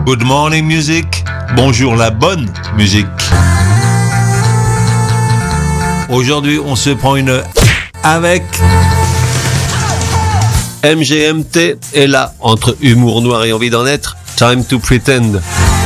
Good morning music. Bonjour la bonne musique. Aujourd'hui, on se prend une avec MGMT est là entre humour noir et envie d'en être. Time to Pretend.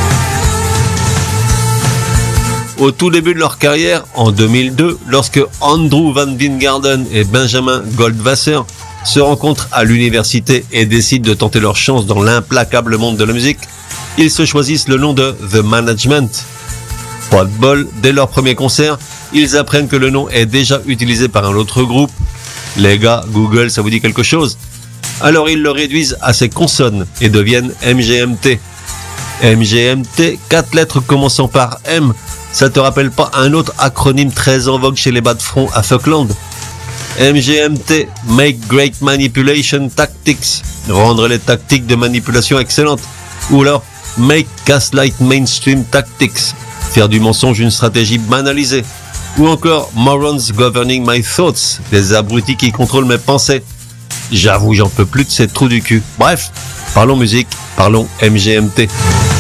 Au tout début de leur carrière, en 2002, lorsque Andrew Van Wijngaarden et Benjamin Goldwasser se rencontrent à l'université et décident de tenter leur chance dans l'implacable monde de la musique, ils se choisissent le nom de The Management. Pas de bol, dès leur premier concert, ils apprennent que le nom est déjà utilisé par un autre groupe. Les gars, Google, ça vous dit quelque chose? Alors ils le réduisent à ses consonnes et deviennent MGMT. MGMT, 4 lettres commençant par M, ça te rappelle pas un autre acronyme très en vogue chez les bas de front à Falkland? MGMT, Make Great Manipulation Tactics, rendre les tactiques de manipulation excellentes. Ou alors, Make Gaslight Mainstream Tactics, faire du mensonge une stratégie banalisée. Ou encore, Morons Governing My Thoughts, des abrutis qui contrôlent mes pensées. J'avoue, j'en peux plus de ces trous du cul. Bref, parlons musique, parlons MGMT.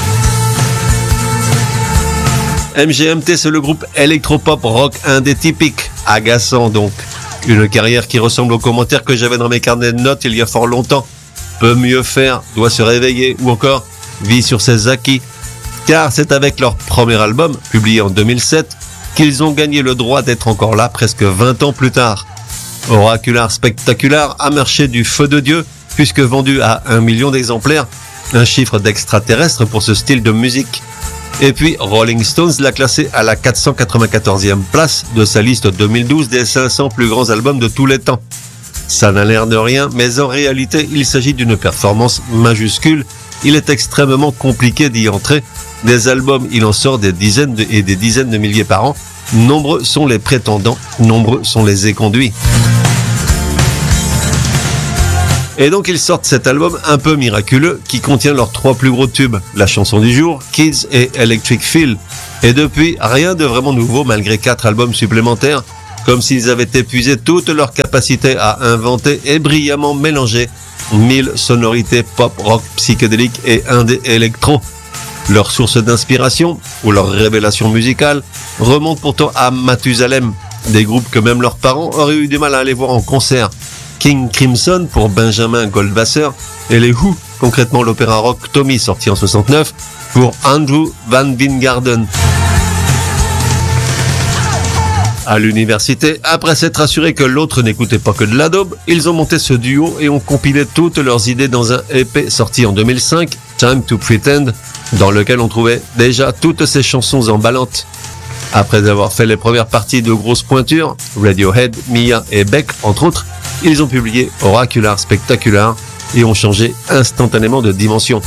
MGMT, c'est le groupe électropop rock indé typique, agaçant donc. Une carrière qui ressemble aux commentaires que j'avais dans mes carnets de notes il y a fort longtemps. Peut mieux faire, doit se réveiller, ou encore vit sur ses acquis. Car c'est avec leur premier album, publié en 2007, qu'ils ont gagné le droit d'être encore là presque 20 ans plus tard. Oracular Spectacular a marché du feu de Dieu, puisque vendu à 1 million d'exemplaires, un chiffre d'extraterrestre pour ce style de musique. Et puis Rolling Stones l'a classé à la 494e place de sa liste 2012 des 500 plus grands albums de tous les temps. Ça n'a l'air de rien, mais en réalité, il s'agit d'une performance majuscule. Il est extrêmement compliqué d'y entrer. Des albums, il en sort des dizaines et des dizaines de milliers par an. Nombreux sont les prétendants, nombreux sont les éconduits. Et donc ils sortent cet album un peu miraculeux qui contient leurs 3 plus gros tubes, la chanson du jour, Kids et Electric Feel. Et depuis, rien de vraiment nouveau malgré 4 albums supplémentaires, comme s'ils avaient épuisé toute leur capacité à inventer et brillamment mélanger 1000 sonorités pop, rock, psychédéliques et indé électro. Leur source d'inspiration, ou leur révélation musicale, remonte pourtant à Mathusalem, des groupes que même leurs parents auraient eu du mal à aller voir en concert. King Crimson pour Benjamin Goldwasser et les Who, concrètement l'opéra rock Tommy sorti en 69 pour Andrew Van Wijngaarden. À l'université, après s'être assuré que l'autre n'écoutait pas que de la daube, ils ont monté ce duo et ont compilé toutes leurs idées dans un EP sorti en 2005, Time to Pretend, dans lequel on trouvait déjà toutes ces chansons emballantes. Après avoir fait les premières parties de grosses pointures, Radiohead, Mia et Beck entre autres, ils ont publié Oracular Spectacular et ont changé instantanément de dimension.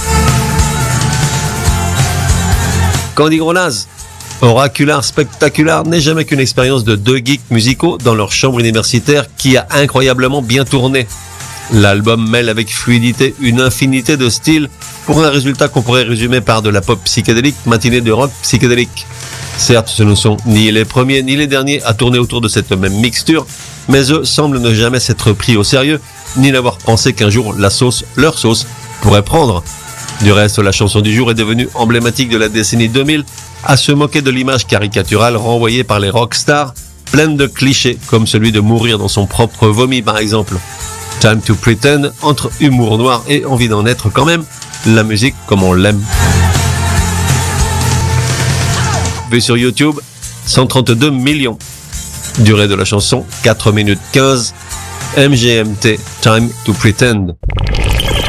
Candy Gros Naze, Oracular Spectacular n'est jamais qu'une expérience de 2 geeks musicaux dans leur chambre universitaire qui a incroyablement bien tourné. L'album mêle avec fluidité une infinité de styles pour un résultat qu'on pourrait résumer par de la pop psychédélique matinée de rock psychédélique. Certes, ce ne sont ni les premiers ni les derniers à tourner autour de cette même mixture, mais eux semblent ne jamais s'être pris au sérieux, ni n'avoir pensé qu'un jour la sauce, leur sauce, pourrait prendre. Du reste, la chanson du jour est devenue emblématique de la décennie 2000, à se moquer de l'image caricaturale renvoyée par les rockstars, pleine de clichés, comme celui de mourir dans son propre vomi par exemple. Time to Pretend, entre humour noir et envie d'en être quand même, la musique comme on l'aime. Vu sur YouTube, 132 millions. Durée de la chanson, 4 minutes 15. MGMT, Time to Pretend.